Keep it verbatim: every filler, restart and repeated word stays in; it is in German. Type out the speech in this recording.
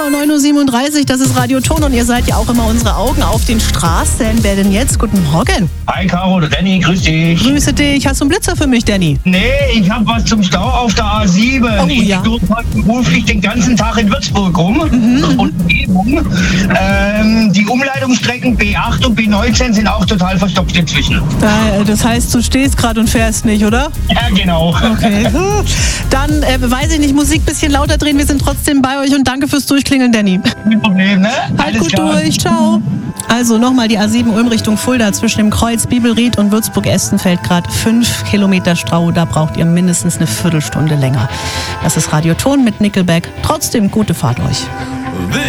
Genau, neun Uhr siebenunddreißig, das ist Radio Ton und ihr seid ja auch immer unsere Augen auf den Straßen. Wer denn jetzt? Guten Morgen. Hi Caro, der Danny, grüß dich. Grüße dich. Hast du einen Blitzer für mich, Danny? Nee, ich habe was zum Stau auf der A sieben. Oh, ich ja. beruflich den ganzen Tag in Würzburg rum Mhm. und Umgebung. Ähm, die Umleitungsstrecken B acht und B neunzehn sind auch total verstopft inzwischen. Äh, Das heißt, du stehst gerade und fährst nicht, oder? Ja, genau. Okay. Dann, äh, weiß ich nicht, Musik ein bisschen lauter drehen. Wir sind trotzdem bei euch und danke fürs Durchklingeln, Danny. Kein Problem, ne? Halt Alles gut klar. durch. Ciao. Also nochmal die A sieben Ulm Richtung Fulda zwischen dem Kreuz Bibelried und Würzburg-Estenfeld gerade fünf Kilometer Stau. Da braucht ihr mindestens eine Viertelstunde länger. Das ist Radio Ton mit Nickelback. Trotzdem gute Fahrt euch.